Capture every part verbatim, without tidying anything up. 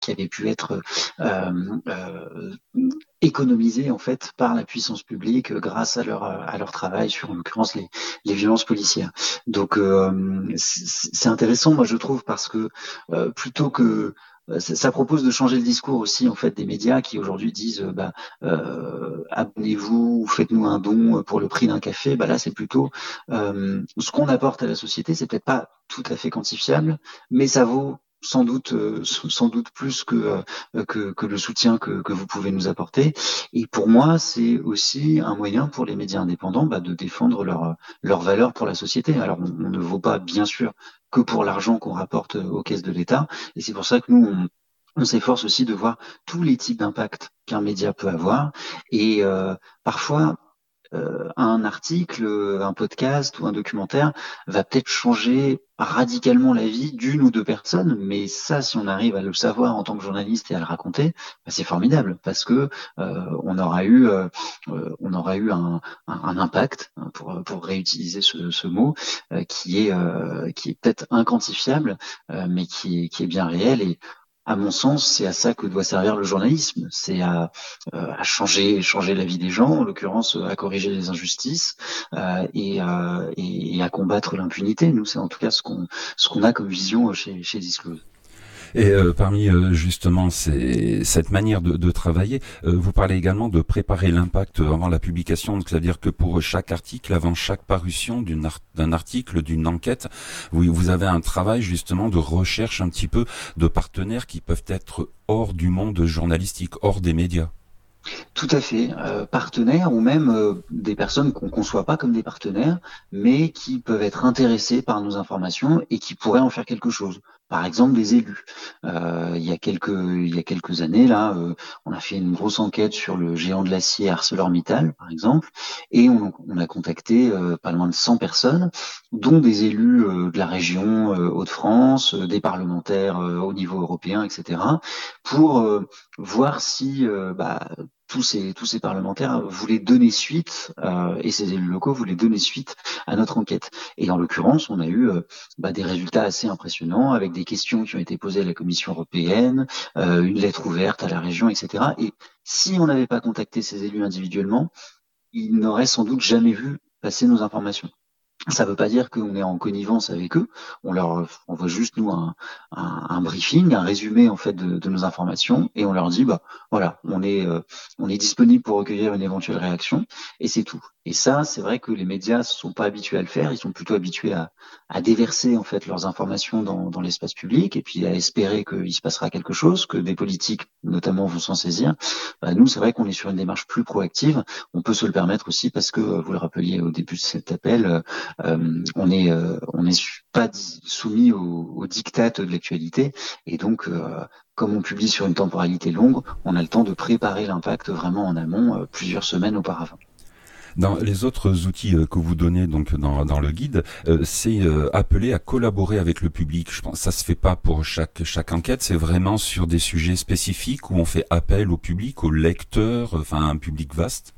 qui avaient pu être euh, euh, économisés en fait par la puissance publique grâce à leur à leur travail sur en l'occurrence les les violences policières. Donc euh, c'est intéressant moi je trouve parce que euh, plutôt que ça, ça propose de changer le discours aussi en fait des médias qui aujourd'hui disent euh, bah euh, abonnez-vous, faites-nous un don pour le prix d'un café. Bah là c'est plutôt euh, ce qu'on apporte à la société, c'est peut-être pas tout à fait quantifiable, mais ça vaut sans doute euh, sans doute plus que, euh, que que le soutien que que vous pouvez nous apporter. Et pour moi, c'est aussi un moyen pour les médias indépendants bah, de défendre leurs leurs valeurs pour la société. Alors on, on ne vaut pas bien sûr que pour l'argent qu'on rapporte aux caisses de l'État, et c'est pour ça que nous on on s'efforce aussi de voir tous les types d'impact qu'un média peut avoir. Et euh, parfois, euh, un article, un podcast ou un documentaire va peut-être changer radicalement la vie d'une ou deux personnes, mais ça, si on arrive à le savoir en tant que journaliste et à le raconter, bah, c'est formidable parce que euh, on aura eu, euh, euh, on aura eu un, un, un impact hein, pour pour réutiliser ce, ce mot euh, qui est euh, qui est peut-être inquantifiable, euh, mais qui est qui est bien réel et à mon sens, c'est à ça que doit servir le journalisme, c'est à, euh, à changer, changer la vie des gens, en l'occurrence à corriger les injustices euh, et, euh, et, et à combattre l'impunité. Nous, c'est en tout cas ce qu'on ce qu'on a comme vision chez, chez Disclose. Et euh, parmi euh, justement ces, cette manière de, de travailler, euh, vous parlez également de préparer l'impact avant la publication, donc c'est-à-dire que pour chaque article, avant chaque parution d'une art, d'un article, d'une enquête, vous, vous avez un travail justement de recherche un petit peu de partenaires qui peuvent être hors du monde journalistique, hors des médias. Tout à fait, euh, partenaires ou même euh, des personnes qu'on conçoit pas comme des partenaires, mais qui peuvent être intéressés par nos informations et qui pourraient en faire quelque chose. Par exemple, des élus. Euh, il y a quelques il y a quelques années là, euh, on a fait une grosse enquête sur le géant de l'acier ArcelorMittal, par exemple, et on, on a contacté euh, pas loin de cent personnes, dont des élus euh, de la région euh, Hauts-de-France, euh, des parlementaires euh, au niveau européen, et cetera, pour euh, voir si euh, bah, tous ces tous ces parlementaires voulaient donner suite euh, et ces élus locaux voulaient donner suite à notre enquête. Et en l'occurrence, on a eu euh, bah, des résultats assez impressionnants avec des questions qui ont été posées à la Commission européenne, euh, une lettre ouverte à la région, et cetera. Et si on n'avait pas contacté ces élus individuellement, ils n'auraient sans doute jamais vu passer nos informations. Ça ne veut pas dire qu'on est en connivence avec eux. On leur envoie juste nous un, un, un briefing, un résumé en fait de, de nos informations, et on leur dit bah voilà, on est euh, on est disponible pour recueillir une éventuelle réaction, et c'est tout. Et ça, c'est vrai que les médias ne sont pas habitués à le faire. Ils sont plutôt habitués à, à déverser en fait leurs informations dans, dans l'espace public, et puis à espérer qu'il se passera quelque chose, que des politiques notamment vont s'en saisir. Bah, nous, c'est vrai qu'on est sur une démarche plus proactive. On peut se le permettre aussi parce que vous le rappeliez au début de cet appel. Euh, on est euh, on n'est pas soumis au, au diktat de l'actualité et donc euh, comme on publie sur une temporalité longue, on a le temps de préparer l'impact vraiment en amont euh, plusieurs semaines auparavant. Dans les autres outils euh, que vous donnez donc dans, dans le guide, euh, c'est euh, appelé à collaborer avec le public. Je pense que ça se fait pas pour chaque chaque enquête, c'est vraiment sur des sujets spécifiques où on fait appel au public, au lecteur, enfin un public vaste.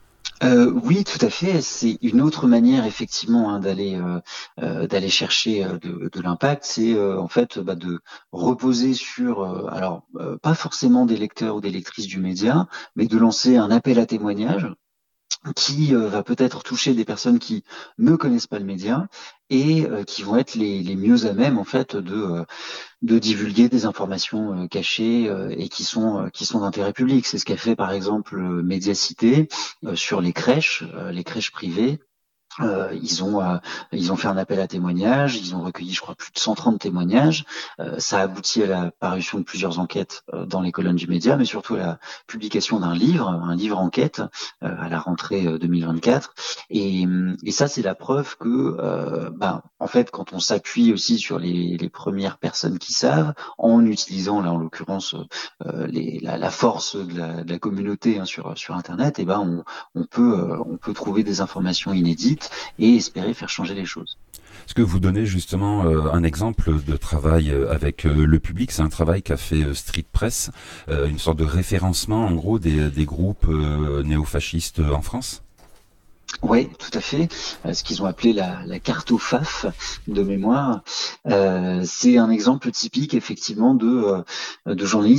Euh, oui, tout à fait. C'est une autre manière effectivement hein, d'aller euh, euh, d'aller chercher euh, de, de l'impact. C'est euh, en fait bah, de reposer sur euh, alors euh, pas forcément des lecteurs ou des lectrices du média, mais de lancer un appel à témoignages qui euh, va peut-être toucher des personnes qui ne connaissent pas le média et euh, qui vont être les, les mieux à même en fait de euh, de divulguer des informations euh, cachées euh, et qui sont euh, qui sont d'intérêt public. C'est ce qu'a fait par exemple euh, Médiacité euh, sur les crèches, euh, les crèches privées. Euh, ils ont euh, ils ont fait un appel à témoignages, ils ont recueilli je crois plus de cent trente témoignages. Euh, ça a abouti à la parution de plusieurs enquêtes euh, dans les colonnes du média, mais surtout à la publication d'un livre, un livre enquête euh, à la rentrée euh, deux mille vingt-quatre. Et, et ça c'est la preuve que euh, ben en fait quand on s'appuie aussi sur les, les premières personnes qui savent, en utilisant là en l'occurrence euh, les, la, la force de la, de la communauté hein, sur sur internet, et ben on on peut euh, on peut trouver des informations inédites et espérer faire changer les choses. Est-ce que vous donnez justement euh, un exemple de travail euh, avec euh, le public? C'est un travail qu'a fait euh, Street Press, euh, une sorte de référencement en gros des, des groupes euh, néofascistes en France? Oui, tout à fait. Euh, ce qu'ils ont appelé la, la carte au F A F de mémoire, euh, c'est un exemple typique effectivement de, euh, de journalisme